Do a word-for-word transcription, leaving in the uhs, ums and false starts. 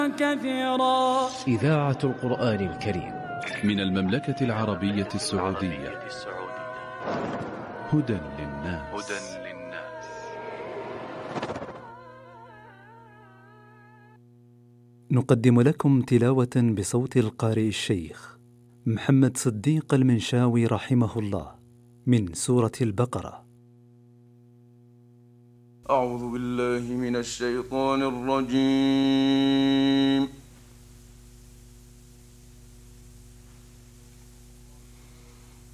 كثيرا. إذاعة القرآن الكريم من المملكة العربية السعودية. هدى للناس. نقدم لكم تلاوة بصوت القارئ الشيخ محمد صديق المنشاوي رحمه الله من سورة البقرة. أعوذ بالله من الشيطان الرجيم.